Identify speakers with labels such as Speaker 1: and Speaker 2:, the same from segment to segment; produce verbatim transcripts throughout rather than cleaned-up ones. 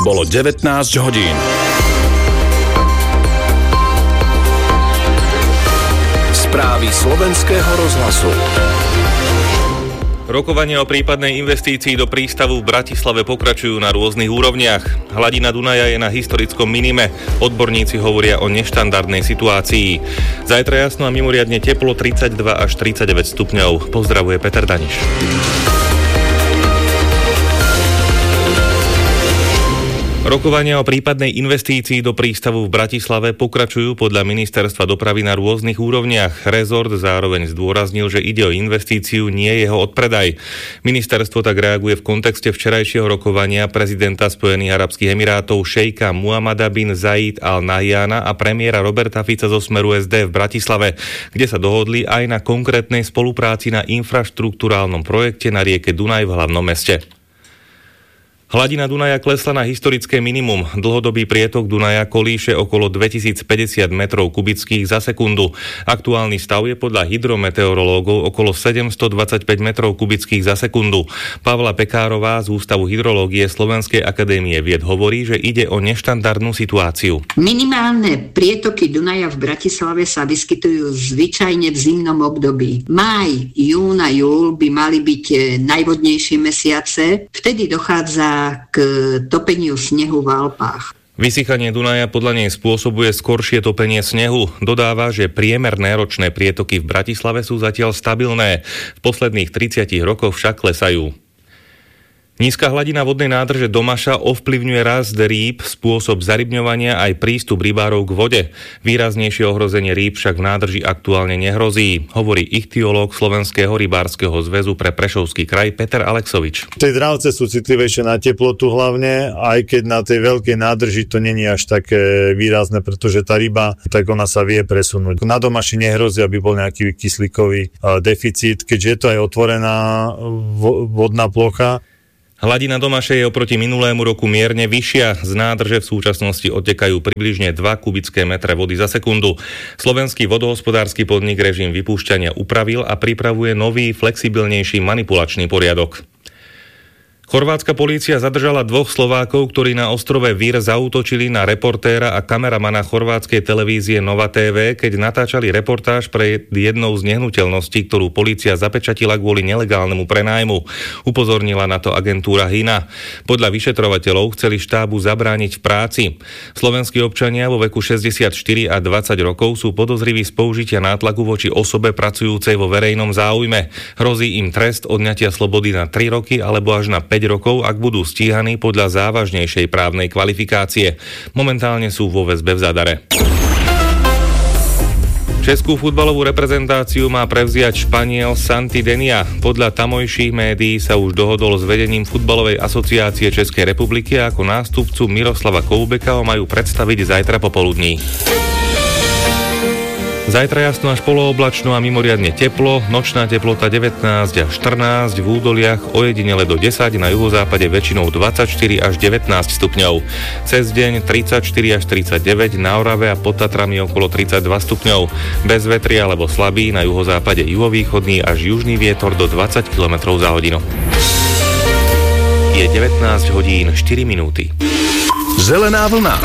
Speaker 1: Bolo devätnásť hodín. Správy slovenského rozhlasu.
Speaker 2: Rokovania o prípadnej investícii do prístavu v Bratislave pokračujú na rôznych úrovniach. Hladina Dunaja je na historickom minime. Odborníci hovoria o neštandardnej situácii. Zajtra jasno a mimoriadne teplo tridsaťdva až tridsaťdeväť stupňov. Pozdravuje Peter Daniš. Rokovania o prípadnej investícii do prístavu v Bratislave pokračujú podľa ministerstva dopravy na rôznych úrovniach. Rezort zároveň zdôraznil, že ide o investíciu, nie jeho odpredaj. Ministerstvo tak reaguje v kontexte včerajšieho rokovania prezidenta Spojených arabských emirátov šejka Muhammada bin Zayed Al Nahyana a premiéra Roberta Fica zo Smeru es dé v Bratislave, kde sa dohodli aj na konkrétnej spolupráci na infraštruktúrálnom projekte na rieke Dunaj v hlavnom meste. Hladina Dunaja klesla na historické minimum. Dlhodobý prietok Dunaja kolíše okolo dvetisícpäťdesiat metrov kubických za sekundu. Aktuálny stav je podľa hydrometeorológov okolo sedemstodvadsaťpäť metrov kubických za sekundu. Pavla Pekárová z Ústavu hydrológie Slovenskej akadémie vied hovorí, že ide o neštandardnú situáciu.
Speaker 3: Minimálne prietoky Dunaja v Bratislave sa vyskytujú zvyčajne v zimnom období. Máj, jún a júl by mali byť najvodnejšie mesiace. Vtedy dochádza k topeniu snehu v Alpách.
Speaker 2: Vysychanie Dunaja podľa nej spôsobuje skoršie topenie snehu. Dodáva, že priemerné ročné prietoky v Bratislave sú zatiaľ stabilné. V posledných tridsiatich rokoch však klesajú. Nízka hladina vodnej nádrže Domaša ovplyvňuje rast rýb, spôsob zarybňovania aj prístup rybárov k vode. Výraznejšie ohrozenie rýb však v nádrži aktuálne nehrozí, hovorí ichtiológ Slovenského rybárskeho zväzu pre Prešovský kraj Peter Alexovič.
Speaker 4: Tie dravce sú citlivejšie na teplotu hlavne, aj keď na tej veľkej nádrži to není až také výrazné, pretože tá ryba, tak ona sa vie presunúť. Na Domaši nehrozí, aby bol nejaký kyslíkový deficit, keďže je to aj otvorená vodná plocha.
Speaker 2: Hladina Domaše je oproti minulému roku mierne vyššia. Z nádrže v súčasnosti odtekajú približne dva kubické metre vody za sekundu. Slovenský vodohospodársky podnik režim vypúšťania upravil a pripravuje nový, flexibilnejší manipulačný poriadok. Chorvátska polícia zadržala dvoch Slovákov, ktorí na ostrove Vir zaútočili na reportéra a kameramana chorvátskej televízie Nova té vé, keď natáčali reportáž pre jednou z nehnuteľností, ktorú polícia zapečatila kvôli nelegálnemu prenájmu. Upozornila na to agentúra Hina. Podľa vyšetrovateľov chceli štábu zabrániť v práci. Slovenskí občania vo veku šesťdesiatštyri a dvadsať rokov sú podozriví z použitia nátlaku voči osobe pracujúcej vo verejnom záujme. Hrozí im trest odňatia slobody na tri roky alebo až na päť rokov, ak budú stíhaní podľa závažnejšej právnej kvalifikácie. Momentálne sú vo väzbe v Zadare. Českú futbalovú reprezentáciu má prevziať Španiel Santi Denia. Podľa tamojších médií sa už dohodol s vedením Futbalovej asociácie Českej republiky a ako nástupcu Miroslava Koubeka ho majú predstaviť zajtra popoludní. Zajtra jasno až polooblačno a mimoriadne teplo, nočná teplota devätnásť až štrnásť, v údoliach ojedinele do desať, na juhozápade väčšinou dvadsaťštyri až devätnásť stupňov. Cez deň tridsaťštyri až tridsaťdeväť, na Orave a pod Tatrami okolo tridsaťdva stupňov. Bez vetria alebo slabý, na juhozápade juhovýchodný až južný vietor do dvadsať kilometrov za hodinu. Je devätnásť hodín štyri minúty.
Speaker 1: Zelená vlna.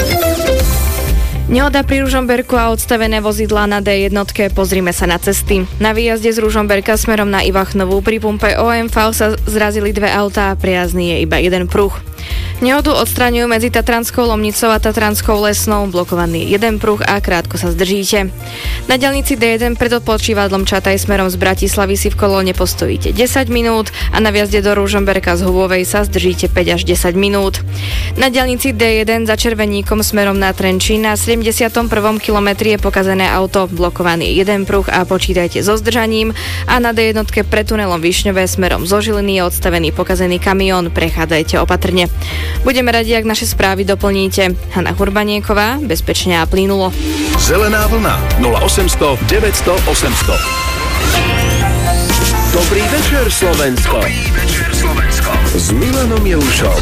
Speaker 5: Nehoda pri Ružomberku a odstavené vozidlá na dé jednotke. Pozrime sa na cesty. Na výjazde z Ružomberka smerom na Ivachnovú pri pumpe ó em vé sa zrazili dve autá a prijazdný je iba jeden pruh. Nehodu odstraňujú medzi Tatranskou Lomnicou a Tatranskou Lesnou, blokovaný jeden pruh a krátko sa zdržíte. Na diaľnici dé jeden pred odpočívadlom Čataj smerom z Bratislavy si v kolóne postojíte desať minút a na vjazde do Ružomberka z Hubovej sa zdržíte päť až desať minút. Na diaľnici dé jeden za Červeníkom smerom na Trenčín na sedemdesiatom prvom kilometri je pokazené auto, blokovaný jeden pruh a počítajte so zdržaním, a na dé jednotke pred tunelom Višňové smerom zo Žiliny je odstavený pokazený kamión, prechádzajte opatrne. Budeme radi, ak naše správy doplníte. Hana Hurbanieková, bezpečne a plynulo.
Speaker 1: Zelená vlna nula osemsto deväťsto osemsto. Dobrý večer, Slovensko. Dobrý večer, Slovensko. S Milanom Jelušom.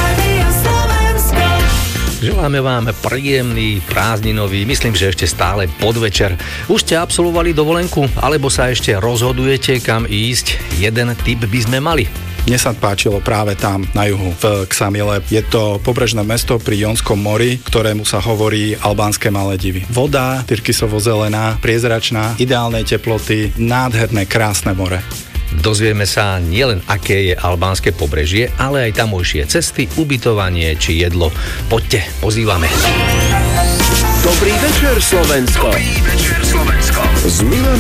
Speaker 6: Želáme vám príjemný, prázdninový, myslím, že ešte stále podvečer. Už ste absolvovali dovolenku, alebo sa ešte rozhodujete, kam ísť? Jeden tip by sme mali.
Speaker 7: Mne sa páčilo práve tam na juhu, v Ksamile. Je to pobrežné mesto pri Jónskom mori, ktorému sa hovorí albánske Maledivy. Voda, tyrkysovo-zelená, priezračná, ideálnej teploty, nádherné, krásne more.
Speaker 6: Dozvieme sa nielen, aké je albánske pobrežie, ale aj tamojšie cesty, ubytovanie či jedlo. Poďte, pozývame.
Speaker 1: Dobrý večer, Slovensko. Dobrý večer, Slovensko. S Milanom